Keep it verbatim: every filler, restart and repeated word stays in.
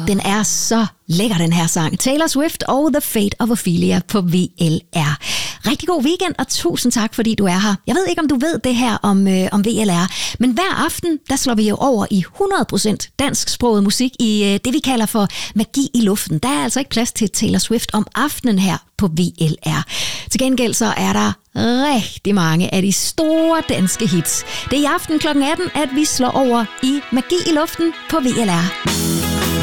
Den er så lækker, den her sang. Taylor Swift og The Fate of Ophelia på V L R. Rigtig god weekend, og tusind tak, fordi du er her. Jeg ved ikke, om du ved det her om, øh, om V L R, men hver aften, der slår vi jo over i hundrede procent dansksproget musik i øh, det, vi kalder for magi i luften. Der er altså ikke plads til Taylor Swift om aftenen her på V L R. Til gengæld så er der rigtig mange af de store danske hits. Det er i aften klokken atten, at vi slår over i magi i luften på V L R.